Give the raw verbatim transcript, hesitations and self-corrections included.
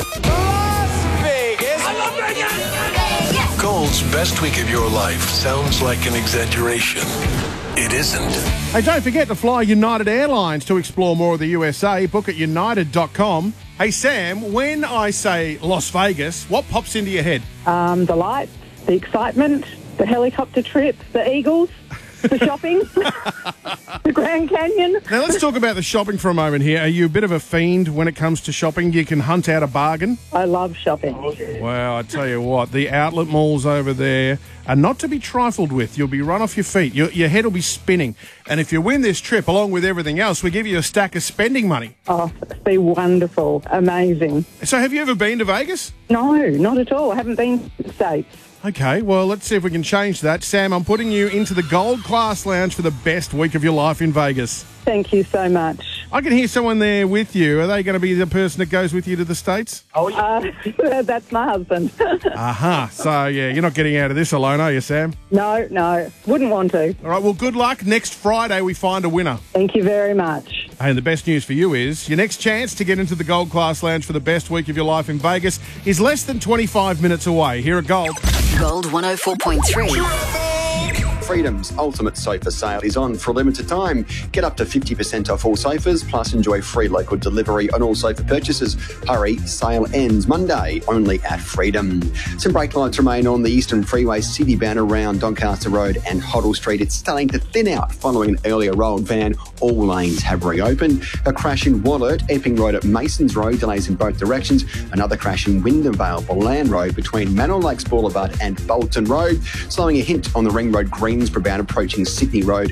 Las Vegas. I love Vegas. Gold's best week of your life sounds like an exaggeration. It isn't. Hey, don't forget to fly United Airlines to explore more of the U S A. Book at united dot com. Hey, Sam, when I say Las Vegas, what pops into your head? Um, the lights, the excitement, the helicopter trip, the Eagles, the shopping, the Grand Canyon. Now, let's talk about the shopping for a moment here. Are you a bit of a fiend when it comes to shopping? You can hunt out a bargain? I love shopping. Well, I tell you what, the outlet malls over there are not to be trifled with. You'll be run off your feet. Your, your head will be spinning. And if you win this trip, along with everything else, we give you a stack of spending money. Oh, it'd be wonderful. Amazing. So have you ever been to Vegas? No, not at all. I haven't been to the States. Okay, well, let's see if we can change that. Sam, I'm putting you into the Gold Class Lounge for the best week of your life in Vegas. Thank you so much. I can hear someone there with you. Are they going to be the person that goes with you to the States? Oh, yeah. Uh, that's my husband. Aha. Uh-huh. So, yeah, you're not getting out of this alone, are you, Sam? No, no. Wouldn't want to. All right, well, good luck. Next Friday, we find a winner. Thank you very much. And the best news for you is your next chance to get into the Gold Class Lounge for the best week of your life in Vegas is less than twenty-five minutes away. Here at Gold. Gold one oh four point three. Freedom's ultimate sofa sale is on for a limited time. Get up to fifty percent off all sofas, plus enjoy free local delivery on all sofa purchases. Hurry, sale ends Monday, only at Freedom. Some brake lights remain on the Eastern Freeway, city-bound around Doncaster Road and Hoddle Street. It's starting to thin out following an earlier rolled van. All lanes have reopened. A crash in Wallert, Epping Road at Masons Road, delays in both directions. Another crash in Windervale, Boland Road between Manor Lakes Boulevard and Bolton Road. Slowing a hint on the Ring Road Greensboro bound approaching Sydney Road.